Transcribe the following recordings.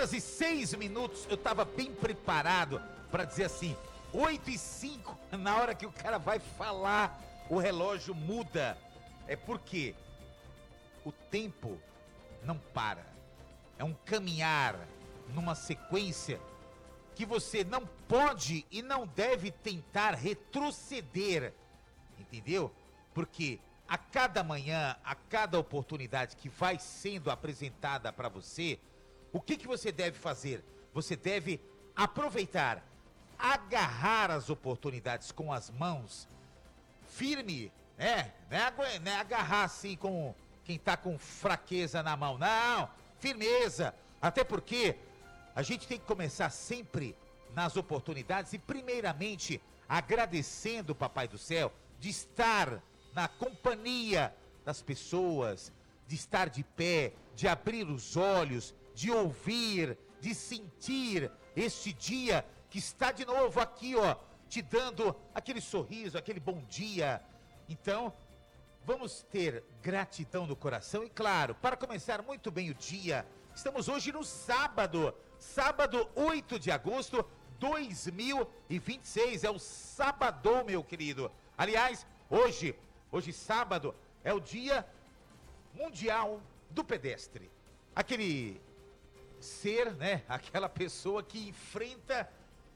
8h06, eu tava bem preparado para dizer assim, 8h05, na hora que o cara vai falar, o relógio muda. É porque o tempo não para. É um caminhar numa sequência que você não pode e não deve tentar retroceder, entendeu? Porque a cada manhã, a cada oportunidade que vai sendo apresentada para você, o que você deve fazer? Você deve aproveitar, agarrar as oportunidades com as mãos, firme, não é agarrar assim com quem tá com fraqueza na mão, não, firmeza, até porque a gente tem que começar sempre nas oportunidades e primeiramente agradecendo o Papai do Céu de estar na companhia das pessoas, de estar de pé, de abrir os olhos, de ouvir, de sentir este dia que está de novo aqui, ó, te dando aquele sorriso, aquele bom dia. Então, vamos ter gratidão no coração e claro, para começar muito bem o dia, estamos hoje no sábado 8 de agosto 2026, é o sabadão, meu querido. Aliás, hoje sábado é o Dia Mundial do Pedestre. Aquele ser, né, aquela pessoa que enfrenta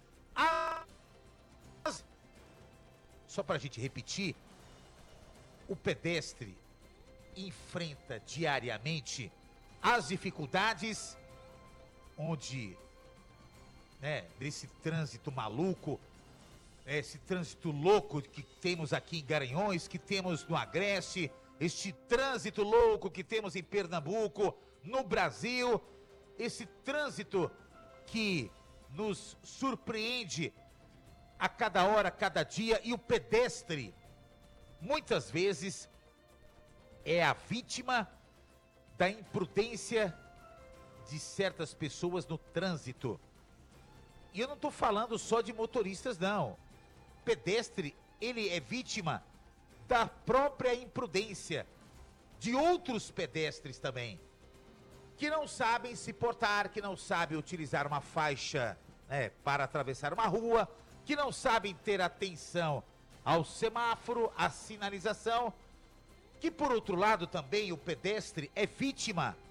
só para a gente repetir, o pedestre enfrenta diariamente as dificuldades onde, né, desse trânsito maluco, esse trânsito louco que temos aqui em Garanhuns, que temos no Agreste, este trânsito louco que temos em Pernambuco, no Brasil, esse trânsito que nos surpreende a cada hora, a cada dia, e o pedestre muitas vezes é a vítima da imprudência de certas pessoas no trânsito. E eu não estou falando só de motoristas, não. Pedestre, ele é vítima da própria imprudência de outros pedestres também, que não sabem se portar, que não sabem utilizar uma faixa, né, para atravessar uma rua, que não sabem ter atenção ao semáforo, à sinalização, que por outro lado também o pedestre é vítima